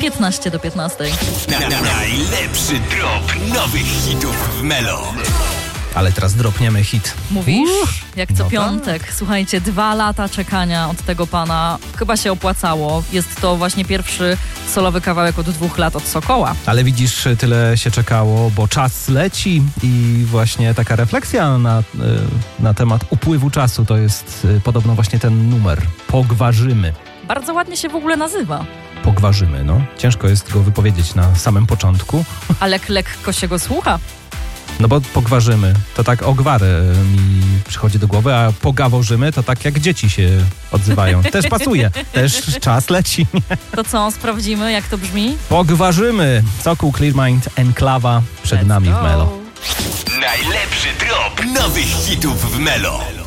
15 do 15. Najlepszy drop nowych hitów w Melo. Ale teraz dropniemy hit. Mówisz? Jak co no piątek. Słuchajcie, 2 lata czekania od tego pana. Chyba się opłacało. Jest to właśnie pierwszy solowy kawałek od 2 lat od Sokoła. Ale widzisz, tyle się czekało, bo czas leci i właśnie taka refleksja na temat upływu czasu to jest podobno właśnie ten numer. Pogwarzymy. Bardzo ładnie się w ogóle nazywa. Pogwarzymy, no. Ciężko jest go wypowiedzieć na samym początku. Ale lekko się go słucha. No bo pogwarzymy, to tak ogwarę mi przychodzi do głowy, a pogaworzymy to tak jak dzieci się odzywają. Też pasuje, też czas leci. To co, sprawdzimy jak to brzmi? Pogwarzymy. Sokół, Clearmind, Enklawa przed Let's nami go. w Melo. Najlepszy drop nowych hitów w Melo.